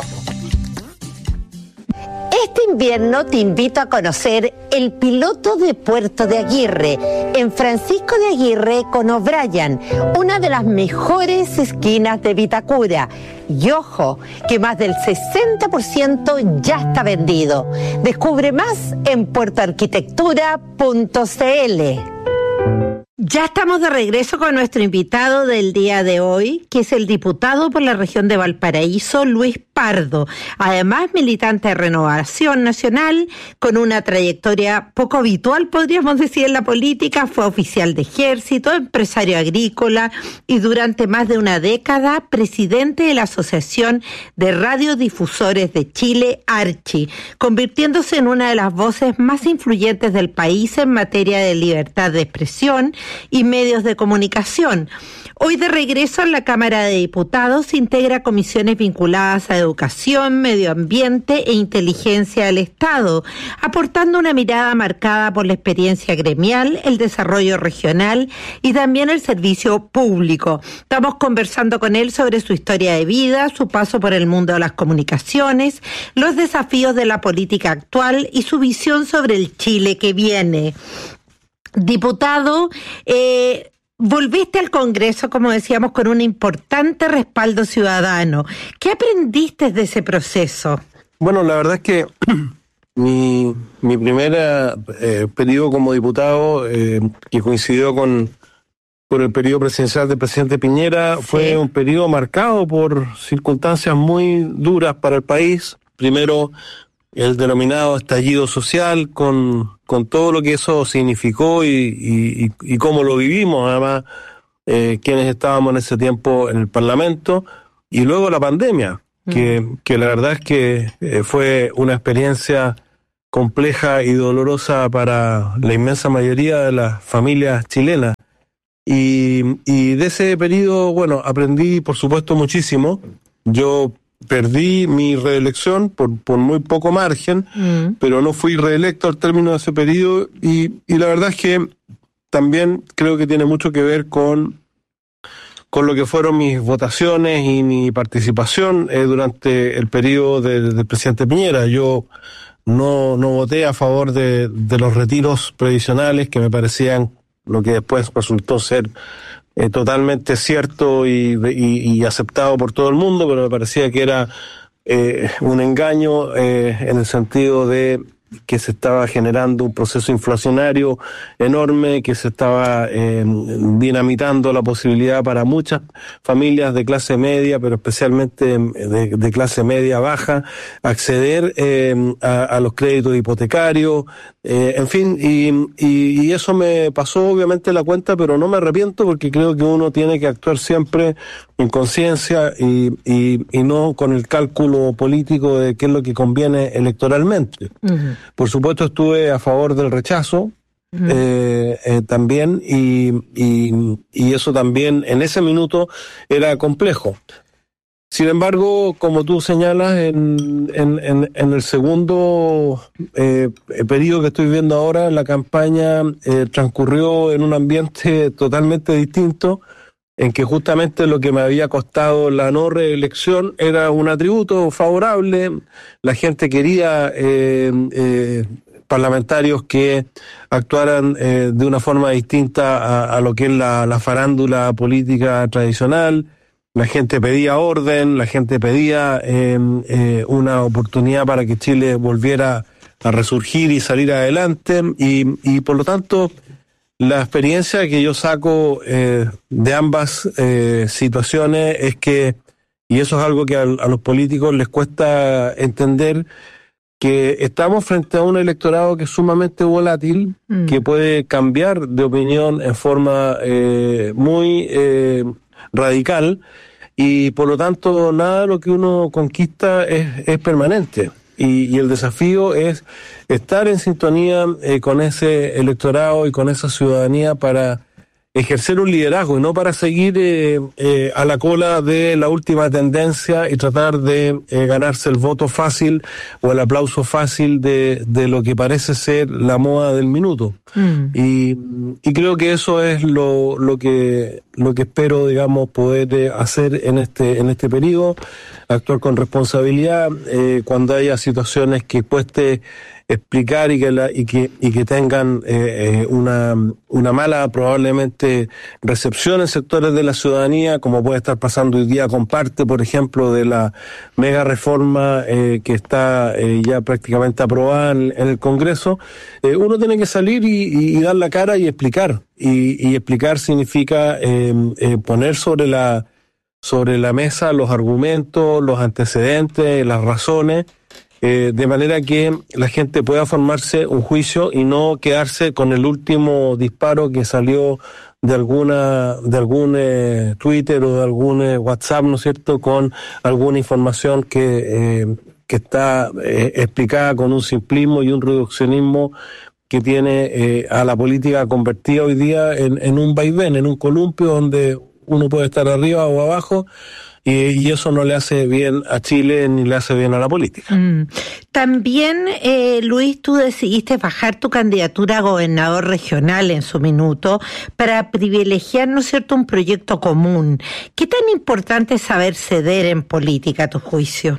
Este invierno te invito a conocer el piloto de Puerto de Aguirre, en Francisco de Aguirre con O'Brien, una de las mejores esquinas de Vitacura. Y ojo, que más del sesenta por ciento ya está vendido. Descubre más en puerto arquitectura punto c l. Ya estamos de regreso con nuestro invitado del día de hoy, que es el diputado por la región de Valparaíso, Luis Pardo. Además, militante de Renovación Nacional, con una trayectoria poco habitual, podríamos decir, en la política. Fue oficial de ejército, empresario agrícola y durante más de una década presidente de la Asociación de Radiodifusores de Chile, ARCHI, convirtiéndose en una de las voces más influyentes del país en materia de libertad de expresión y medios de comunicación. Hoy de regreso en la Cámara de Diputados integra comisiones vinculadas a educación, medio ambiente e inteligencia del Estado, aportando una mirada marcada por la experiencia gremial, el desarrollo regional y también el servicio público. Estamos conversando con él sobre su historia de vida, su paso por el mundo de las comunicaciones, los desafíos de la política actual y su visión sobre el Chile que viene. Diputado, eh, volviste al Congreso, como decíamos, con un importante respaldo ciudadano. ¿Qué aprendiste de ese proceso? Bueno, la verdad es que mi, mi primer eh, periodo como diputado, eh, que coincidió con, con el periodo presidencial del presidente Piñera, sí. Fue un periodo marcado por circunstancias muy duras para el país. Primero, el denominado estallido social, con, con todo lo que eso significó y, y, y cómo lo vivimos, además, eh, quienes estábamos en ese tiempo en el Parlamento, y luego la pandemia, mm. que, que la verdad es que eh, fue una experiencia compleja y dolorosa para la inmensa mayoría de las familias chilenas. Y, y de ese periodo, bueno, aprendí, por supuesto, muchísimo. Yo perdí mi reelección por, por muy poco margen, mm. pero no fui reelecto al término de ese periodo, y, y la verdad es que también creo que tiene mucho que ver con, con lo que fueron mis votaciones y mi participación eh, durante el periodo de, del presidente Piñera. Yo no, no voté a favor de, de los retiros previsionales, que me parecían lo que después resultó ser eh, totalmente cierto y, y, y aceptado por todo el mundo, pero me parecía que era eh, un engaño eh, en el sentido de que se estaba generando un proceso inflacionario enorme, que se estaba eh, dinamitando la posibilidad para muchas familias de clase media, pero especialmente de, de clase media baja, acceder eh, a, a los créditos hipotecarios, eh, en fin, y, y, y eso me pasó obviamente la cuenta, pero no me arrepiento, porque creo que uno tiene que actuar siempre en conciencia y, y, y no con el cálculo político de qué es lo que conviene electoralmente. Uh-huh. Por supuesto estuve a favor del rechazo, uh-huh. eh, eh, también, y, y, y eso también en ese minuto era complejo. Sin embargo, como tú señalas, en, en, en, en el segundo eh, periodo que estoy viendo ahora, la campaña eh, transcurrió en un ambiente totalmente distinto, en que justamente lo que me había costado la no reelección era un atributo favorable. La gente quería eh, eh, parlamentarios que actuaran eh, de una forma distinta a, a lo que es la, la farándula política tradicional. La gente pedía orden, la gente pedía eh, eh, una oportunidad para que Chile volviera a resurgir y salir adelante, y, y por lo tanto la experiencia que yo saco eh, de ambas eh, situaciones es que, y eso es algo que a, a los políticos les cuesta entender, que estamos frente a un electorado que es sumamente volátil, mm. que puede cambiar de opinión en forma eh, muy eh, radical, y por lo tanto nada de lo que uno conquista es, es permanente. Y, y el desafío es estar en sintonía eh, con ese electorado y con esa ciudadanía para ejercer un liderazgo y no para seguir eh, eh, a la cola de la última tendencia y tratar de eh, ganarse el voto fácil o el aplauso fácil de, de lo que parece ser la moda del minuto. Mm. Y, y creo que eso es lo, lo que lo que espero, digamos, poder hacer en este en este periodo, actuar con responsabilidad eh, cuando haya situaciones que cueste explicar y que la, y que y que tengan eh, eh, una una mala probablemente recepción en sectores de la ciudadanía, como puede estar pasando hoy día con parte, por ejemplo, de la mega reforma eh, que está eh, ya prácticamente aprobada en, en el Congreso. Eh, uno tiene que salir y, y, y dar la cara y explicar, y, y explicar significa eh, eh, poner sobre la sobre la mesa los argumentos, los antecedentes, las razones, Eh, de manera que la gente pueda formarse un juicio y no quedarse con el último disparo que salió de alguna de algún eh, Twitter o de algún eh, WhatsApp, ¿no es cierto?, con alguna información que eh, que está eh, explicada con un simplismo y un reduccionismo que tiene eh, a la política convertida hoy día en, en un vaivén, en un columpio donde uno puede estar arriba o abajo. Y eso no le hace bien a Chile ni le hace bien a la política. Mm. También, eh, Luis, tú decidiste bajar tu candidatura a gobernador regional en su minuto para privilegiar, ¿no es cierto?, un proyecto común. ¿Qué tan importante es saber ceder en política, a tu juicio?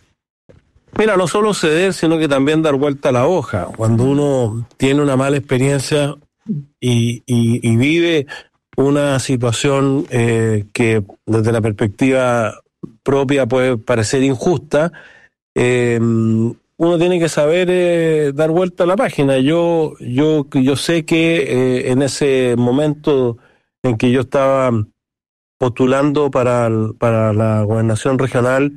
Mira, no solo ceder, sino que también dar vuelta a la hoja. Cuando uno tiene una mala experiencia y, y, y vive una situación eh, que desde la perspectiva propia puede parecer injusta, eh, uno tiene que saber eh, dar vuelta a la página. Yo yo yo sé que eh, en ese momento en que yo estaba postulando para, para la gobernación regional,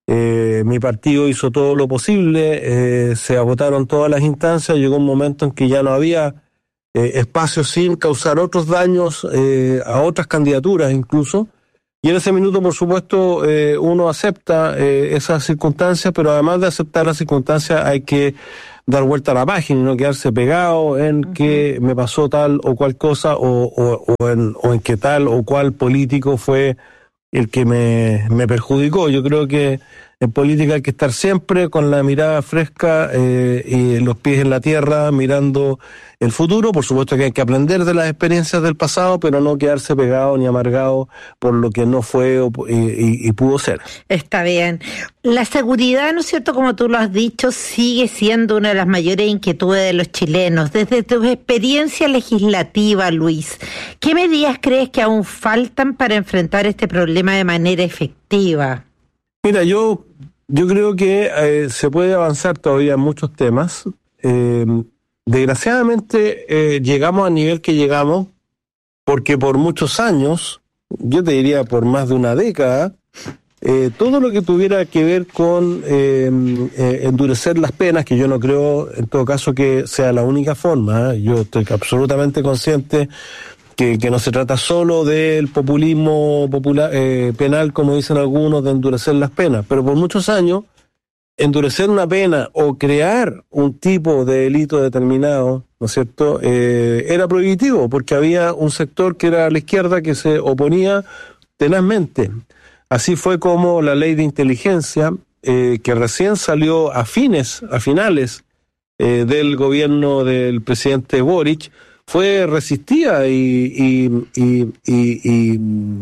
Eh, mi partido hizo todo lo posible, eh, se agotaron todas las instancias, llegó un momento en que ya no había eh, espacio sin causar otros daños eh, a otras candidaturas incluso, y en ese minuto, por supuesto, eh, uno acepta eh, esas circunstancias, pero además de aceptar las circunstancias hay que dar vuelta a la página y no quedarse pegado en uh-huh. que me pasó tal o cual cosa o, o, o, en, o en que tal o cual político fue el que me, me perjudicó. Yo creo que en política hay que estar siempre con la mirada fresca eh, y los pies en la tierra, mirando el futuro. Por supuesto que hay que aprender de las experiencias del pasado, pero no quedarse pegado ni amargado por lo que no fue o, y, y, y pudo ser. Está bien. La seguridad, ¿no es cierto?, como tú lo has dicho, sigue siendo una de las mayores inquietudes de los chilenos. Desde tu experiencia legislativa, Luis, ¿qué medidas crees que aún faltan para enfrentar este problema de manera efectiva? Mira, yo yo creo que eh, se puede avanzar todavía en muchos temas. Eh, desgraciadamente eh, llegamos al nivel que llegamos porque por muchos años, yo te diría por más de una década, eh, todo lo que tuviera que ver con eh, eh, endurecer las penas, que yo no creo en todo caso que sea la única forma, ¿eh? Yo estoy absolutamente consciente Que, que no se trata solo del populismo popular, eh, penal, como dicen algunos, de endurecer las penas, pero por muchos años, endurecer una pena o crear un tipo de delito determinado, ¿no es cierto?, eh, era prohibitivo, porque había un sector que era la izquierda que se oponía tenazmente. Así fue como la ley de inteligencia, eh, que recién salió a fines, a finales eh, del gobierno del presidente Boric, fue resistida y, y, y, y, y,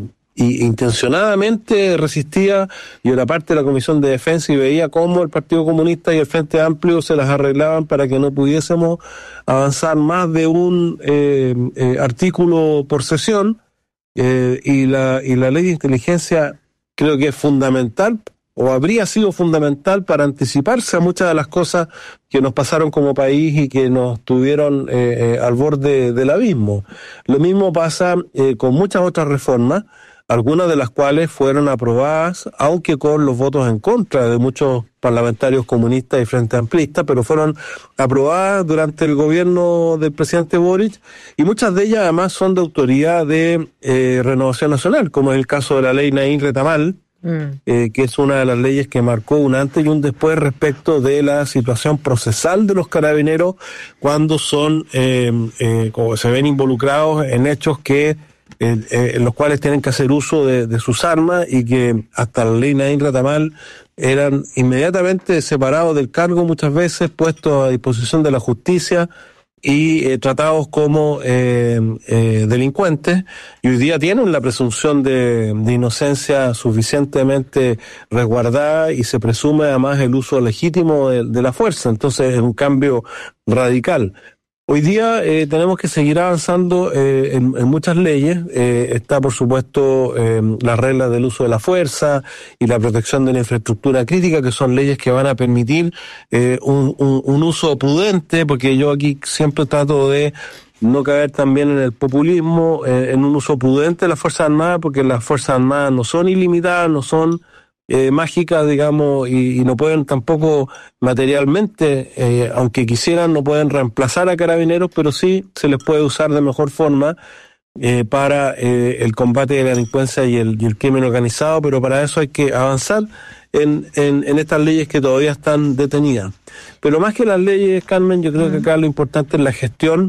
y intencionadamente resistida. Yo era parte de la Comisión de Defensa y veía cómo el Partido Comunista y el Frente Amplio se las arreglaban para que no pudiésemos avanzar más de un eh, eh, artículo por sesión, eh, y la y la ley de inteligencia creo que es fundamental, o habría sido fundamental para anticiparse a muchas de las cosas que nos pasaron como país y que nos tuvieron eh, eh, al borde del abismo. Lo mismo pasa eh, con muchas otras reformas, algunas de las cuales fueron aprobadas, aunque con los votos en contra de muchos parlamentarios comunistas y frente amplistas, pero fueron aprobadas durante el gobierno del presidente Boric, y muchas de ellas además son de autoría de eh, Renovación Nacional, como es el caso de la ley Naín Retamal, Eh, que es una de las leyes que marcó un antes y un después respecto de la situación procesal de los carabineros cuando son eh, eh, como se ven involucrados en hechos que eh, eh, en los cuales tienen que hacer uso de, de sus armas, y que hasta la ley Naín Retamal eran inmediatamente separados del cargo, muchas veces puestos a disposición de la justicia y eh, tratados como eh, eh, delincuentes, y hoy día tienen la presunción de, de inocencia suficientemente resguardada y se presume además el uso legítimo de, de la fuerza. Entonces es un cambio radical. Hoy día eh, tenemos que seguir avanzando eh, en, en muchas leyes. Eh, está, por supuesto, eh, las reglas del uso de la fuerza y la protección de la infraestructura crítica, que son leyes que van a permitir eh, un, un, un uso prudente, porque yo aquí siempre trato de no caer también en el populismo, eh, en un uso prudente de las Fuerzas Armadas, porque las Fuerzas Armadas no son ilimitadas, no son Eh, mágicas, digamos, y, y no pueden tampoco materialmente, eh, aunque quisieran, no pueden reemplazar a carabineros, pero sí se les puede usar de mejor forma eh, para eh, el combate de la delincuencia y el, y el crimen organizado, pero para eso hay que avanzar en, en, en estas leyes que todavía están detenidas. Pero más que las leyes, Carmen, yo creo que acá lo importante es la gestión,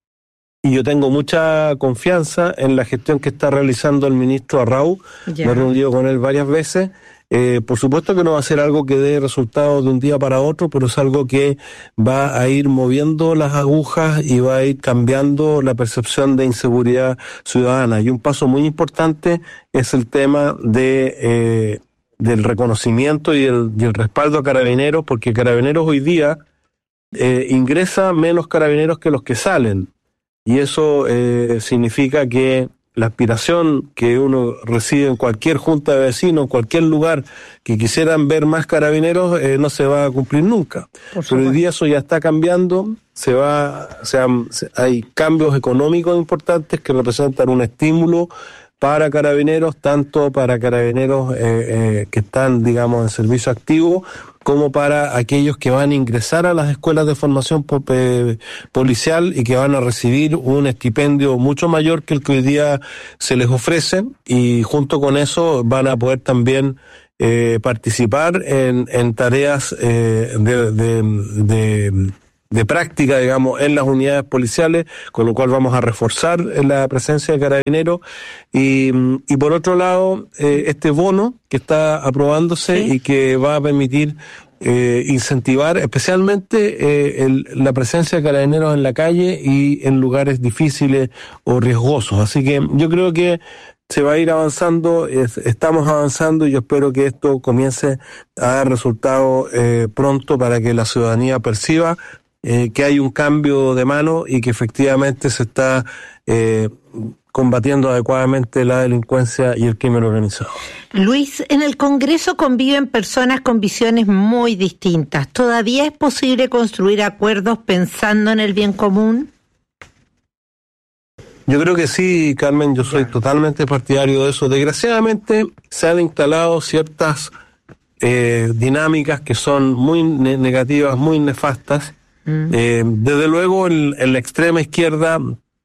y yo tengo mucha confianza en la gestión que está realizando el ministro Arrau. Yeah. Me he reunido con él varias veces. Eh, por supuesto que no va a ser algo que dé resultados de un día para otro, pero es algo que va a ir moviendo las agujas y va a ir cambiando la percepción de inseguridad ciudadana. Y un paso muy importante es el tema de eh, del reconocimiento y el, y el respaldo a Carabineros, porque Carabineros hoy día eh, ingresa menos carabineros que los que salen. Y eso eh, significa que la aspiración que uno recibe en cualquier junta de vecinos, en cualquier lugar que quisieran ver más carabineros, eh, no se va a cumplir nunca. Pero hoy día eso ya está cambiando, se va, o sea, hay cambios económicos importantes que representan un estímulo para carabineros, tanto para carabineros eh, eh, que están, digamos, en servicio activo, como para aquellos que van a ingresar a las escuelas de formación po- eh, policial y que van a recibir un estipendio mucho mayor que el que hoy día se les ofrece, y junto con eso van a poder también eh, participar en, en tareas eh, de, de, de de práctica, digamos, en las unidades policiales, con lo cual vamos a reforzar la presencia de carabineros. Y, y por otro lado, eh, este bono que está aprobándose ¿sí? y que va a permitir eh, incentivar especialmente eh, el, la presencia de carabineros en la calle y en lugares difíciles o riesgosos. Así que yo creo que se va a ir avanzando, es, estamos avanzando, y yo espero que esto comience a dar resultados eh, pronto para que la ciudadanía perciba Eh, que hay un cambio de mano y que efectivamente se está eh, combatiendo adecuadamente la delincuencia y el crimen organizado. Luis, en el Congreso conviven personas con visiones muy distintas. ¿Todavía es posible construir acuerdos pensando en el bien común? Yo creo que sí, Carmen, yo soy totalmente partidario de eso. Desgraciadamente se han instalado ciertas eh, dinámicas que son muy ne- negativas, muy nefastas. Mm. Eh, desde luego en, en la extrema izquierda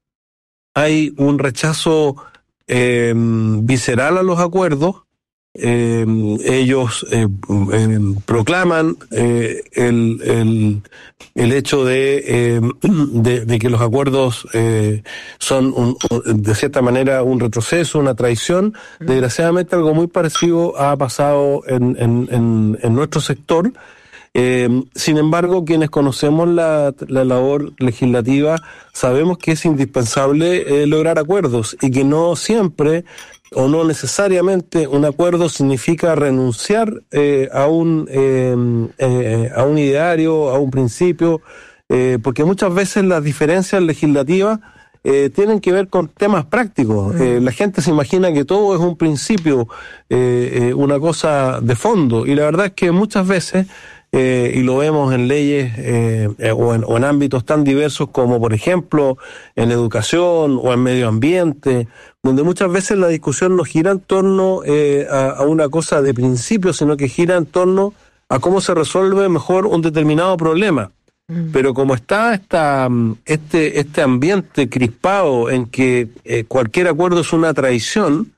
hay un rechazo eh, visceral a los acuerdos. Eh, ellos eh, eh, proclaman eh, el, el, el hecho de, eh, de, de que los acuerdos eh, son un, de cierta manera un retroceso, una traición. Desgraciadamente algo muy parecido ha pasado en, en, en, en nuestro sector. Eh, sin embargo, quienes conocemos la, la labor legislativa sabemos que es indispensable eh, lograr acuerdos, y que no siempre o no necesariamente un acuerdo significa renunciar eh, a un eh, eh, a un ideario, a un principio, eh, porque muchas veces las diferencias legislativas eh, tienen que ver con temas prácticos. Mm. Eh, la gente se imagina que todo es un principio, eh, eh, una cosa de fondo, y la verdad es que muchas veces Eh, y lo vemos en leyes eh, eh, o, en, o en ámbitos tan diversos como, por ejemplo, en educación o en medio ambiente, donde muchas veces la discusión no gira en torno eh, a, a una cosa de principio, sino que gira en torno a cómo se resuelve mejor un determinado problema. Mm. Pero como está esta, este, este ambiente crispado en que eh, cualquier acuerdo es una traición,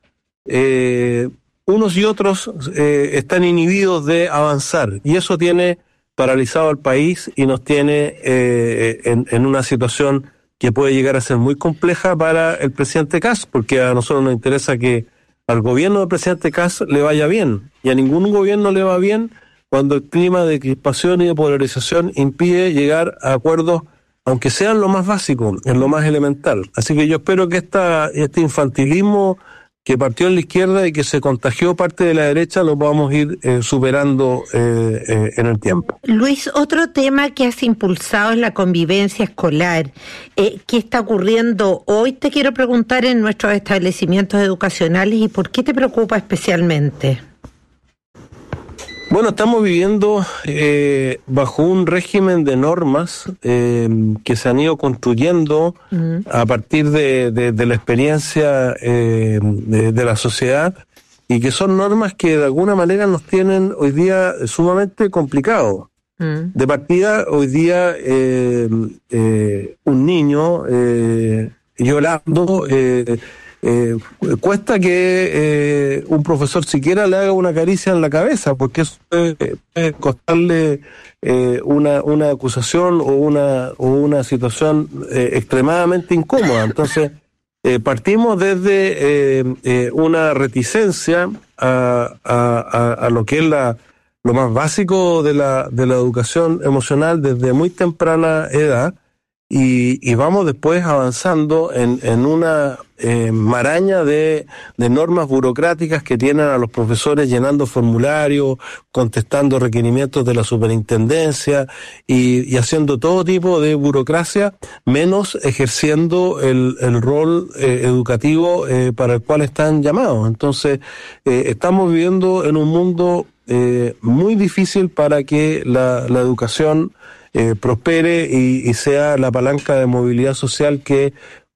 eh, unos y otros eh, están inhibidos de avanzar, y eso tiene paralizado al país y nos tiene eh, en, en una situación que puede llegar a ser muy compleja para el presidente Kast, porque a nosotros nos interesa que al gobierno del presidente Kast le vaya bien, y a ningún gobierno le va bien cuando el clima de crispación y de polarización impide llegar a acuerdos, aunque sean lo más básico, en lo más elemental. Así que yo espero que esta, este infantilismo que partió en la izquierda y que se contagió parte de la derecha lo podamos ir eh, superando eh, eh, en el tiempo. Luis, otro tema que has impulsado es la convivencia escolar. Eh, ¿Qué está ocurriendo hoy? Te quiero preguntar en nuestros establecimientos educacionales, y por qué te preocupa especialmente. Bueno, estamos viviendo eh, bajo un régimen de normas eh, que se han ido construyendo uh-huh. a partir de, de, de la experiencia eh, de, de la sociedad, y que son normas que de alguna manera nos tienen hoy día sumamente complicados. Uh-huh. De partida, hoy día eh, eh, un niño eh, llorando... Eh, Eh, cuesta que eh, un profesor siquiera le haga una caricia en la cabeza, porque eso puede, puede costarle eh, una una acusación o una o una situación eh, extremadamente incómoda. Entonces eh, partimos desde eh, eh, una reticencia a, a, a, a lo que es la lo más básico de la de la educación emocional desde muy temprana edad. Y, y vamos después avanzando en, en una eh, maraña de, de normas burocráticas que tienen a los profesores llenando formularios, contestando requerimientos de la superintendencia y, y haciendo todo tipo de burocracia, menos ejerciendo el, el rol eh, educativo eh, para el cual están llamados. Entonces, eh, estamos viviendo en un mundo eh, muy difícil para que la, la educación Eh, prospere y, y sea la palanca de movilidad social que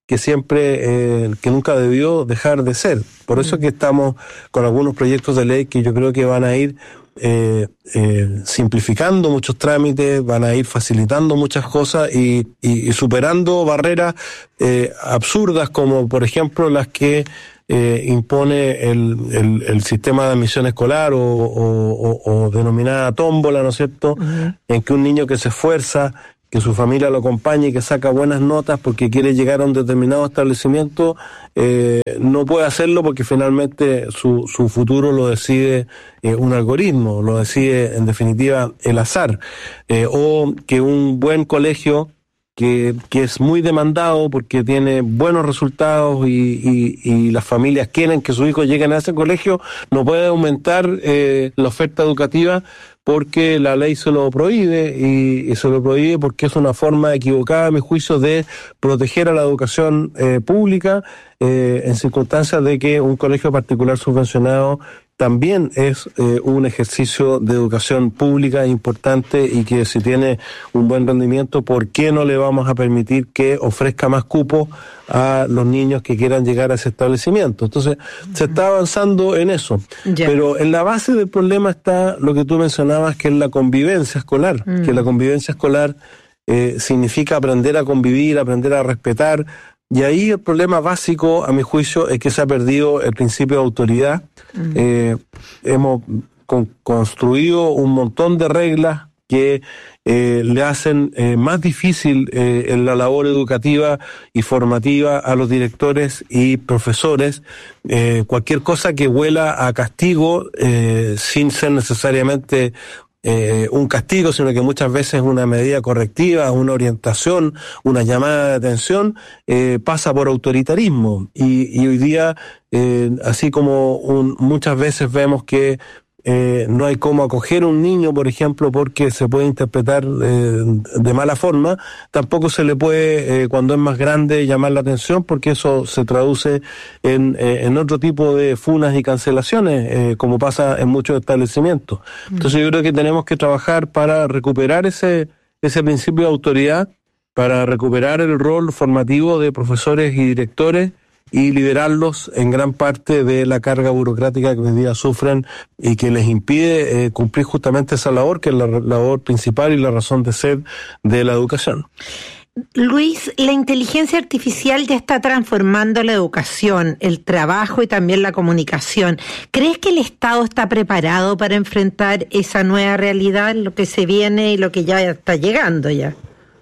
que siempre, eh, que nunca debió dejar de ser. Por eso es que estamos con algunos proyectos de ley que yo creo que van a ir eh, eh, simplificando muchos trámites, van a ir facilitando muchas cosas y, y, y superando barreras eh, absurdas como, por ejemplo, las que eh, impone el, el, el sistema de admisión escolar o, o, o, o denominada tómbola, ¿no es cierto?, uh-huh. en que un niño que se esfuerza, que su familia lo acompañe y que saca buenas notas porque quiere llegar a un determinado establecimiento, eh, no puede hacerlo porque finalmente su, su futuro lo decide eh, un algoritmo, lo decide en definitiva el azar, eh, o que un buen colegio que, que es muy demandado porque tiene buenos resultados y, y, y las familias quieren que sus hijos lleguen a ese colegio, no puede aumentar eh, la oferta educativa porque la ley se lo prohíbe y, y se lo prohíbe porque es una forma equivocada, a mi juicio, de proteger a la educación eh, pública eh, en circunstancias de que un colegio particular subvencionado también es eh, un ejercicio de educación pública importante y que si tiene un buen rendimiento, ¿por qué no le vamos a permitir que ofrezca más cupos a los niños que quieran llegar a ese establecimiento? Entonces, uh-huh. se está avanzando en eso. Yeah. Pero en la base del problema está lo que tú mencionabas, que es la convivencia escolar, uh-huh. que la convivencia escolar eh, significa aprender a convivir, aprender a respetar. Y ahí el problema básico, a mi juicio, es que se ha perdido el principio de autoridad. Uh-huh. Eh, hemos con, construido un montón de reglas que eh, le hacen eh, más difícil eh, en la labor educativa y formativa a los directores y profesores. Eh, cualquier cosa que huela a castigo, eh, sin ser necesariamente Eh, un castigo, sino que muchas veces una medida correctiva, una orientación, una llamada de atención, eh, pasa por autoritarismo. Y, y hoy día, eh, así como un, muchas veces vemos que eh, no hay cómo acoger a un niño, por ejemplo, porque se puede interpretar eh, de mala forma, tampoco se le puede, eh, cuando es más grande, llamar la atención, porque eso se traduce en, eh, en otro tipo de funas y cancelaciones, eh, como pasa en muchos establecimientos. Entonces yo creo que tenemos que trabajar para recuperar ese, ese principio de autoridad, para recuperar el rol formativo de profesores y directores, y liberarlos en gran parte de la carga burocrática que hoy día sufren y que les impide eh, cumplir justamente esa labor, que es la labor principal y la razón de ser de la educación. Luis, la inteligencia artificial ya está transformando la educación, el trabajo y también la comunicación. ¿Crees que el Estado está preparado para enfrentar esa nueva realidad, lo que se viene y lo que ya está llegando ya?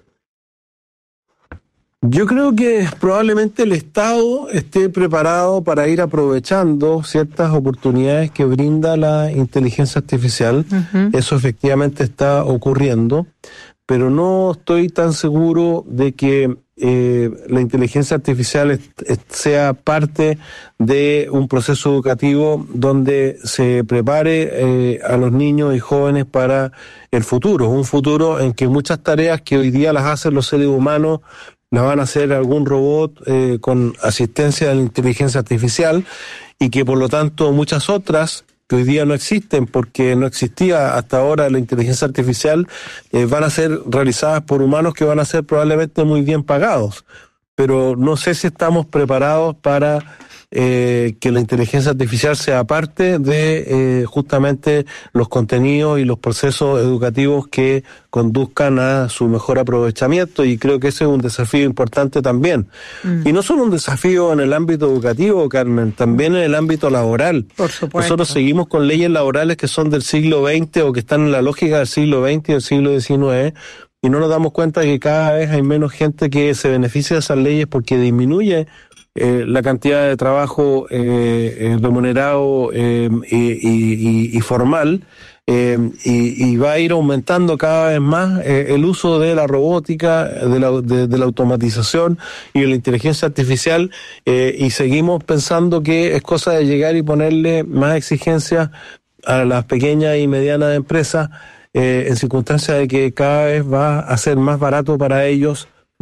Yo creo que probablemente el Estado esté preparado para ir aprovechando ciertas oportunidades que brinda la inteligencia artificial. Uh-huh. Eso efectivamente está ocurriendo, pero no estoy tan seguro de que eh, la inteligencia artificial es, es, sea parte de un proceso educativo donde se prepare eh, a los niños y jóvenes para el futuro, un futuro en que muchas tareas que hoy día las hacen los seres humanos la van a hacer algún robot eh, con asistencia de la inteligencia artificial y que por lo tanto muchas otras que hoy día no existen porque no existía hasta ahora la inteligencia artificial eh, van a ser realizadas por humanos que van a ser probablemente muy bien pagados. Pero no sé si estamos preparados para eh, que la inteligencia artificial sea parte de eh, justamente los contenidos y los procesos educativos que conduzcan a su mejor aprovechamiento, y creo que ese es un desafío importante también. Mm. Y no solo un desafío en el ámbito educativo, Carmen, también en el ámbito laboral. Por supuesto. Nosotros seguimos con leyes laborales que son del siglo veinte o que están en la lógica del siglo veinte y del siglo diecinueve, y no nos damos cuenta de que cada vez hay menos gente que se beneficia de esas leyes porque disminuye eh, la cantidad de trabajo eh, eh, remunerado eh, y, y, y formal, eh, y, y va a ir aumentando cada vez más eh, el uso de la robótica, de la, de, de la automatización y de la inteligencia artificial, eh, y seguimos pensando que es cosa de llegar y ponerle más exigencias a las pequeñas y medianas empresas, Eh, en circunstancias de que cada vez va a ser más barato para ellos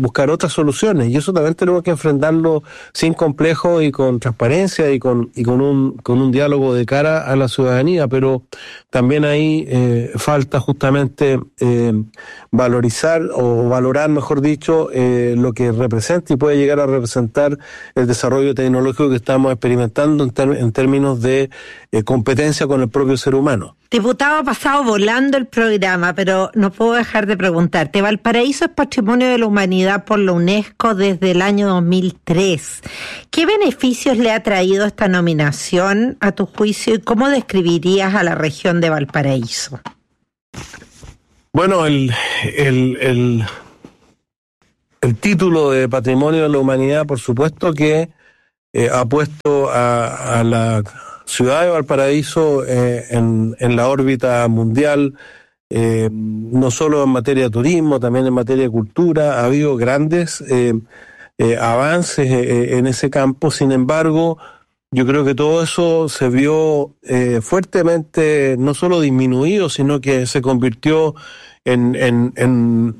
buscar otras soluciones, y eso también tenemos que enfrentarlo sin complejo y con transparencia y con y con un con un diálogo de cara a la ciudadanía, pero también ahí eh, falta justamente eh, valorizar o valorar, mejor dicho, eh, lo que representa y puede llegar a representar el desarrollo tecnológico que estamos experimentando en, ter- en términos de eh, competencia con el propio ser humano. Diputado, ha pasado volando el programa, pero no puedo dejar de preguntarte. Valparaíso es Patrimonio de la Humanidad por la UNESCO desde el año dos mil tres. ¿Qué beneficios le ha traído esta nominación a tu juicio y cómo describirías a la región de Valparaíso? Bueno, el, el, el, el título de Patrimonio de la Humanidad, por supuesto que eh, ha puesto a, a la ciudad de Valparaíso eh, en, en la órbita mundial, eh, no solo en materia de turismo, también en materia de cultura. Ha habido grandes eh, eh, avances eh, en ese campo. Sin embargo, yo creo que todo eso se vio eh, fuertemente, no solo disminuido, sino que se convirtió en, en, en,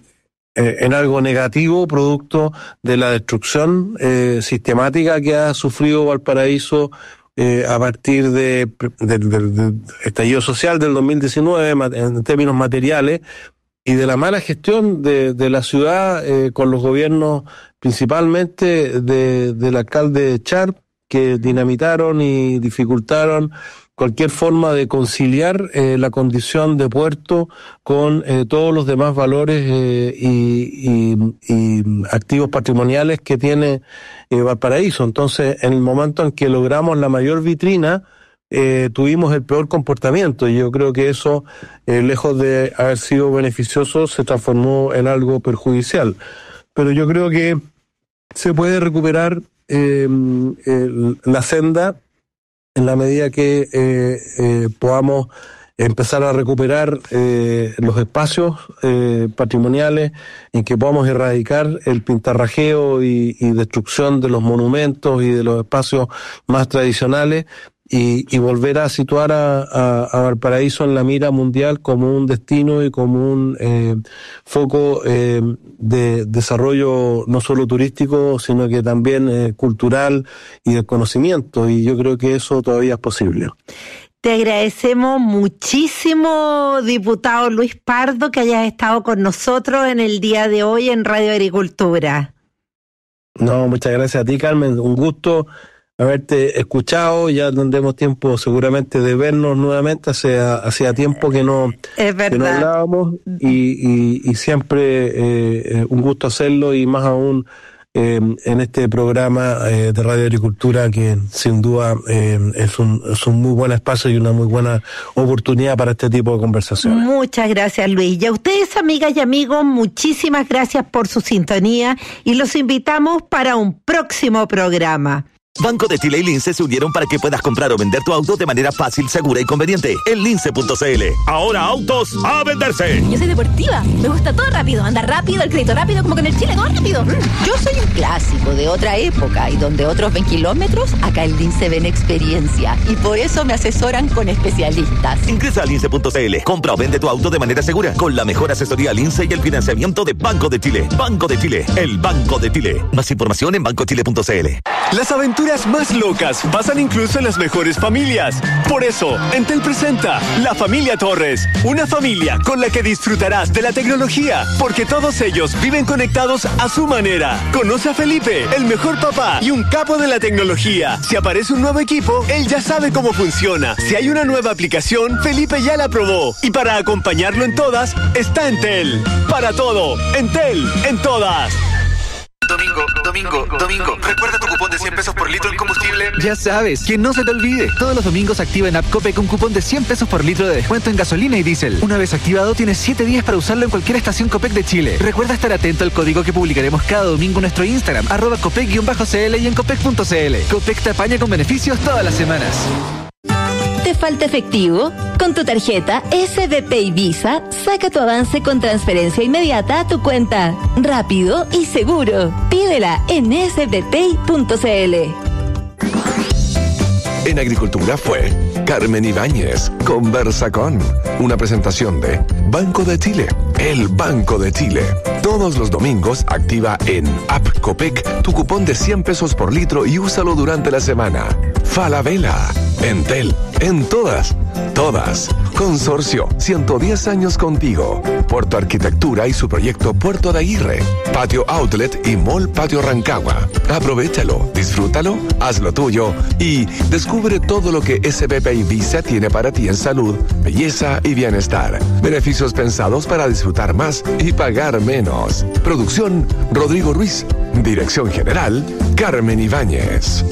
en algo negativo, producto de la destrucción eh, sistemática que ha sufrido Valparaíso Eh, a partir de, de, de, de estallido social del dos mil diecinueve en términos materiales y de la mala gestión de, de la ciudad eh, con los gobiernos principalmente de, del alcalde Charp, que dinamitaron y dificultaron cualquier forma de conciliar eh, la condición de puerto con eh, todos los demás valores eh, y, y, y activos patrimoniales que tiene eh, Valparaíso. Entonces, en el momento en que logramos la mayor vitrina, eh, tuvimos el peor comportamiento, y yo creo que eso, eh, lejos de haber sido beneficioso, se transformó en algo perjudicial. Pero yo creo que se puede recuperar eh, el, la senda en la medida que eh, eh, podamos empezar a recuperar eh, los espacios eh, patrimoniales, en que podamos erradicar el pintarrajeo y, y destrucción de los monumentos y de los espacios más tradicionales, y, y volver a situar a, a, a Valparaíso en la mira mundial como un destino y como un eh, foco eh, de desarrollo no solo turístico, sino que también eh, cultural y de conocimiento, y yo creo que eso todavía es posible. Te agradecemos muchísimo, diputado Luis Pardo, que hayas estado con nosotros en el día de hoy en Radio Agricultura. No, muchas gracias a ti, Carmen, un gusto haberte escuchado. Ya tendremos tiempo seguramente de vernos nuevamente, hacía, hacía tiempo que no, es verdad. que no hablábamos, y, y, y siempre eh, un gusto hacerlo, y más aún eh, en este programa eh, de Radio Agricultura, que sin duda eh, es, un, es un muy buen espacio y una muy buena oportunidad para este tipo de conversaciones. Muchas gracias, Luis. Y a ustedes, amigas y amigos, muchísimas gracias por su sintonía, y los invitamos para un próximo programa. Banco de Chile y Lince se unieron para que puedas comprar o vender tu auto de manera fácil, segura y conveniente. En lince punto c l. Ahora autos a venderse. Yo soy deportiva, me gusta todo rápido, andar rápido, el crédito rápido, como que en el Chile todo rápido. Yo soy un clásico de otra época, y donde otros ven kilómetros, acá en Lince ven experiencia, y por eso me asesoran con especialistas. Ingresa a lince punto c l. Compra o vende tu auto de manera segura, con la mejor asesoría Lince y el financiamiento de Banco de Chile. Banco de Chile, el Banco de Chile. Más información en banco chile punto c l. Las aventuras más locas pasan incluso en las mejores familias. Por eso, Entel presenta La Familia Torres, una familia con la que disfrutarás de la tecnología, porque todos ellos viven conectados a su manera. Conoce a Felipe, el mejor papá y un capo de la tecnología. Si aparece un nuevo equipo, él ya sabe cómo funciona. Si hay una nueva aplicación, Felipe ya la probó. Y para acompañarlo en todas, está Entel. Para todo, Entel en todas. Domingo, domingo, domingo. Recuerda tu cupón de cien pesos por litro en combustible. Ya sabes, que no se te olvide. Todos los domingos activa en AppCopec un cupón de cien pesos por litro de descuento en gasolina y diésel. Una vez activado, tienes siete días para usarlo en cualquier estación Copec de Chile. Recuerda estar atento al código que publicaremos cada domingo en nuestro Instagram, arroba copec-cl y en copec punto c l. Copec te apaña con beneficios todas las semanas. ¿Te falta efectivo? Con tu tarjeta S B P y Visa, saca tu avance con transferencia inmediata a tu cuenta. Rápido y seguro. Pídela en s b p punto c l. En Agricultura fue Carmen Ibáñez conversa con una presentación de Banco de Chile, el Banco de Chile. Todos los domingos activa en App Copec tu cupón de cien pesos por litro y úsalo durante la semana. Falabella, Entel, en todas, todas. Consorcio, ciento diez años contigo. Puerto Arquitectura y su proyecto Puerto de Aguirre. Patio Outlet y Mall Patio Rancagua. Aprovechalo, disfrútalo, hazlo tuyo y descubre todo lo que S B P Ibiza tiene para ti en salud, belleza y bienestar. Beneficios pensados para disfrutar más y pagar menos. Producción Rodrigo Ruiz. Dirección General Carmen Ibáñez.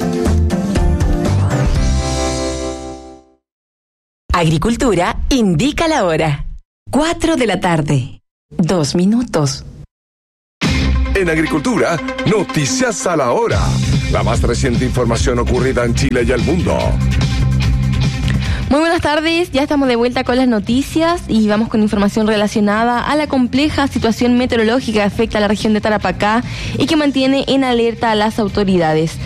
Agricultura indica la hora. Cuatro de la tarde. Dos minutos. En Agricultura, noticias a la hora. La más reciente información ocurrida en Chile y el mundo. Muy buenas tardes, ya estamos de vuelta con las noticias y vamos con información relacionada a la compleja situación meteorológica que afecta a la región de Tarapacá y que mantiene en alerta a las autoridades.